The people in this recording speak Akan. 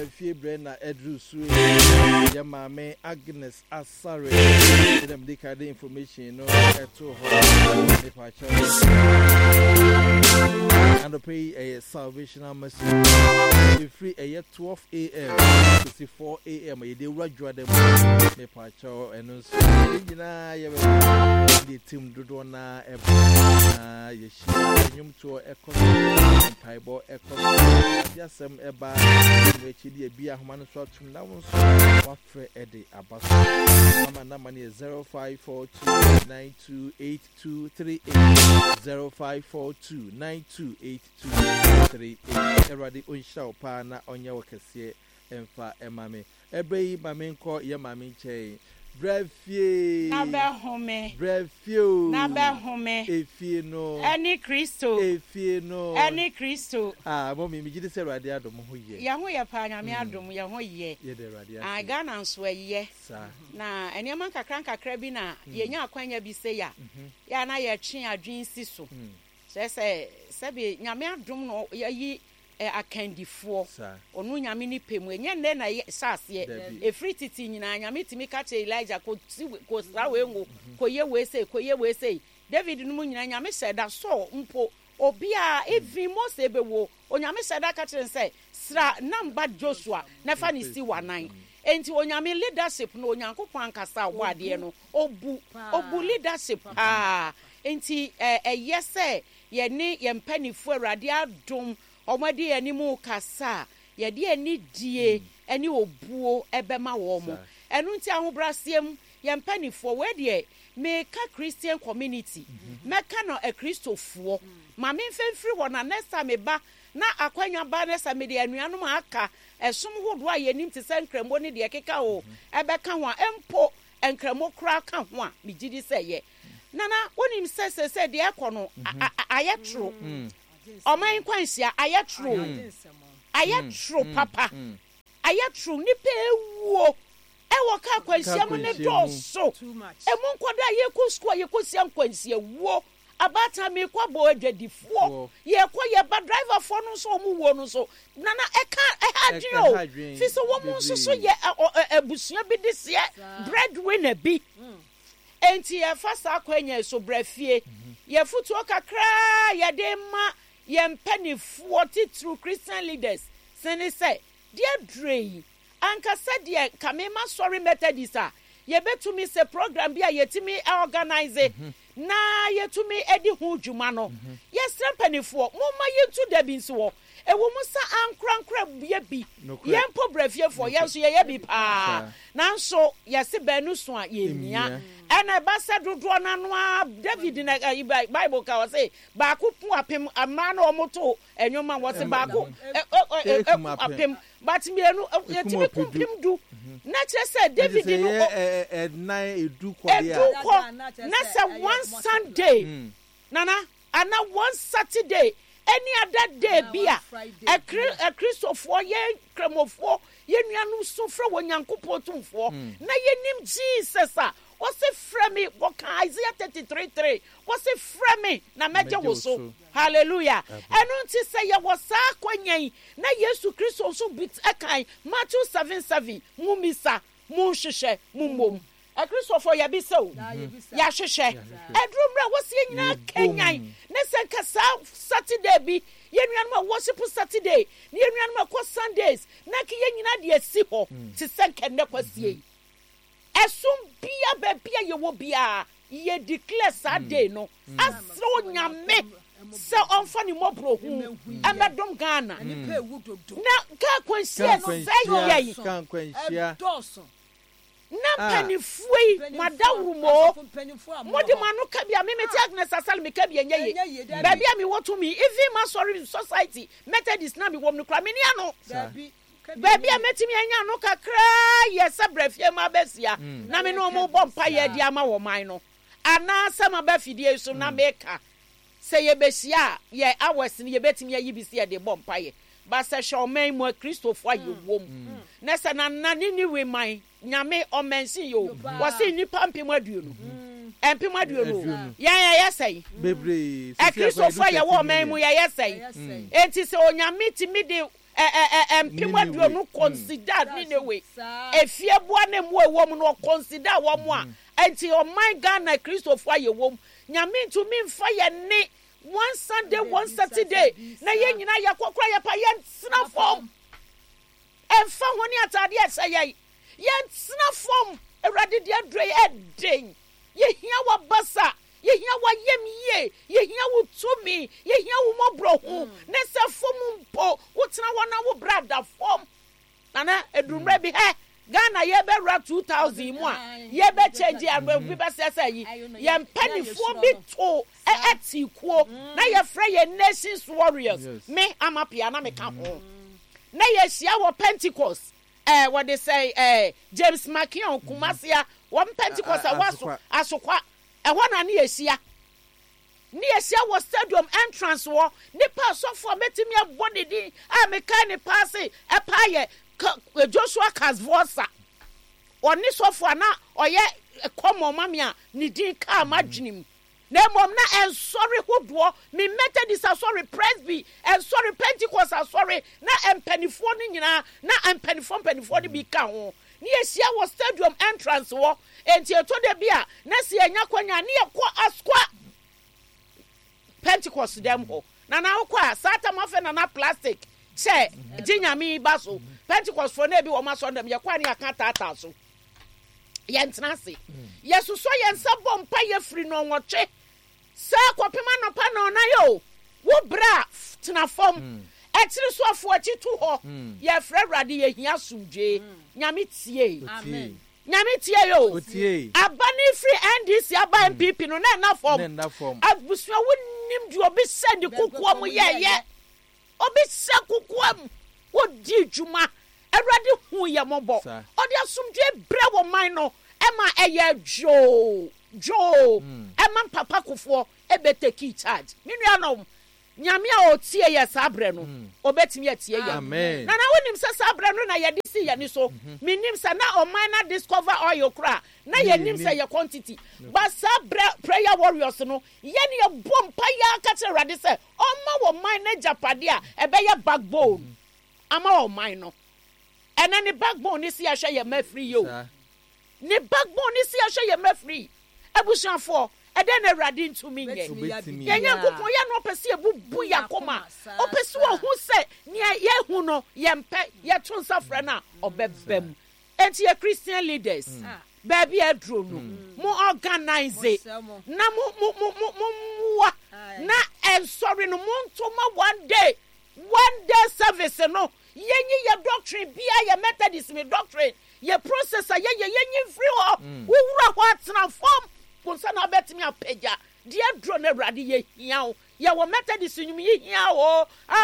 Fie Brenna Edru Sue Yamame Agnes Asare them the kind of information no to her if I chose and pay a salvational message free a 12 a.m. to 4 a.m. You do graduate them me pacho and also the team do na you shim to echo Bible echo just some eba which the beer man shot to now what for Eddie Abbas. My number is 0542928238 0542928238. Everybody on show pana on your case and fa emame. Ebe mame call your mami che. Brefie Naba home Brefio Naba home Efie no Any Christo Efie no Any Christo mommy me say rade adom ho ye ya ho ye pa nyame adom ye ho ye ye de rade ah Ghana nso ye sa na enema kakra bi na ye nya akwanya bi se ya ya na ye twe adwen si so se be nyame adom no yi akandifo onu nyame ni pemu enye nne na sase efri titi nyina nyame timi ka che Elijah ko sra we ngo ko ye we say David no mu nyina nyame seda so mpo obi a even Mose bewo onyame seda ka che say sra namba Joshua na fa ni si wanan enti onyame leadership no onyankopon ankasa wo ade no obu leadership enti yese ye ni ye mpanifo Awurade adom omadi animu kasa ye de ani die ani obuo ebema wo mo enu nti ahobrasiem ye mpanifo we de meka Christian community meka no a Christofo ma me mfemfiri wo na next time ba na akwanya ba next time de anuanom aka esom hodo a ye nim te sankremo ne de keka o ebeka ho empo enkremo kura ka ho a me gidi se ye nana onim se de ekono ayetro Oman kwansia ayetro papa ayetro nipa ewo ewo ka kwansia mo ne doso emu nkoda ye ko school ye ko siam kwansia wo abata me kwa bo adwadifo ye ko ye ba driver fo no so mu wo no so nana hadrio fi so wo mu so ye abusua bi dise breadwinner bi enti ye fasa kwanya so brafie ye futu kakra ye de ma yempanifo through Christian leaders say dear Dre anka said dear kamema sorry Methodist ye betumi se program bia yetimi organize na yetumi edi hu dwuma no yes yempanifo moma yentu da bi nso ewo musa ankrankra bia bi yempo brafie for yeso ye bi pa nanso yesi banu so a yemia ena ba se dodo na no David na Bible ka say ba ko pu apem ama na omoto enwoma wo se ba ko apem but me enu yetimi kumpim du na kire say David no nine edu ko ya na say one Sunday nana ana one Saturday any other day bia a Christopher ye kremofo ye nuanu so fra wonyankopon tumfo na ye nim Jesus what's it from me what Isaiah 33:3 what's it from me na meje wo so hallelujah enu nti say ye was akwanyan na Yesu Kristo so bit akan Matthew 7:7 mumisa munhwehwe mummom a Christopher ya bi so ya hwehwe edrumra wose nyina kenyan na senka Saturday bi ye nuanum worship Saturday ne ye nuanum ko Sundays na ke ye nyina de asi ho ti senka ne kwasie esum bia ba bia ye wo bia ye declare Saturday no asro nyame se onfa ni mobro hu emedom Ghana na ka kwansia no say ye kan kwansia na panifui madawumo modi manu ka bia me meti Agnes Asal me ka bia nyeye ba bia me woto me even ma sorry society Methodist na me wom no kra me ni ano ba bia meti me anya no kakra ye sabrafie ma besia na me no mo bompa ye dia ma wo man no ana sama ba fidie so na me ka se ye besia ye hours ni ye betimi ye bisia de bompa ye ba se showman mo Christopher ye wom na se na ni we man nyame omensi yo wase nipa mpem aduonu empem aduonu ya say bebre Christopher ya wo man mu ya say enti se onyame ti mi de Pimadio no consider Nineway. If you want a woman or consider one more, until your my Ghana Christopher your womb, Yamin to mean fire ne one Sunday, one Saturday. Na yen ya kwakra ya pa yen sna form. And found when you are yes, I yen sna form. Eradi dia dre edin. Ye hear what bassa. Ye hear what yem ye. Ye hear what to me. Ye hear what mo bro. Nessa form po. What's now one hour brother form. Nana edumre bi he. Ghana ye be ra 2000 mo. Ye be change and we be say ye penny for bi to eti kuo. Na ye frɛ ye nations warriors. Me am a piano me come home. Na ye shia wo Pentecost. What they say, James Makion, Kumasia, one Pentecost, Asokwa, and one Asia. Near was stadium entrance war, Nipa so for meeting me a body D. I'm a kind of passing a pie, Joshua Casvosa. Or Nisofana, or yet a common mamma, Nidin car marginim. Ne mom na and sorry who do me Methodist are sorry Presby and sorry Pentecost are sorry na empeniphone na empeniphone be ka ho ne asia was stadium entrance wo enti to de bia na se anya kwanya ne ekọ askwa Pentecost dem ho na ukwa sata mafe na plastic che ginyami baso Pentecost for na bi wo maso dem ye kwa ne akata ata so yentra se yesu so yensa bompa ye free no nwoche sa kwapema no pa no na yo wo bra tena fom etiri so afo achi tu ho ye frɛ Awurade ye hia sumdwe nyame tie Amen. nyame tie yo Otie. abani free NDC aba MPP no na fom abusua wonim du obi send kukuo mu ye obi se kukuo mu wo di dwuma Awurade hu ye mobo odi asumdwe bra wo man no ema eye jo emam papa kofo ebeteki charge minua no nyame a otie ye sabre no obetimi atie ye amen na wonim se sabre no na ye de si ye ni so minim se na o man na discover oil kra na ye nim se ye quantity but sabre prayer warriors no ye ne ye bompa ya ka che Awurade se o ma wo man na japade a ebe ye backbone ama o man no ene ne backbone ni si ya hwe ye ma free yo ne backbone ni si ya hwe ye ma free abusuafo eden Awurade ntumi nye yenya kokon ya no pese ebubu yakoma opese wo hu se ne ye hu no ye mpe ye tonsa frɛ na obebem enti ye Christian leaders baby edro no mo organize na mo na sorry no mo ntoma one day service no yenyi ye doctrine bia ye Methodist me doctrine ye processor ye free ho wo wura ho transform Ponsa na betimi apeja. Dia drone Awurade ye hia wo. Ye wo Methodist nyum ye hia wo.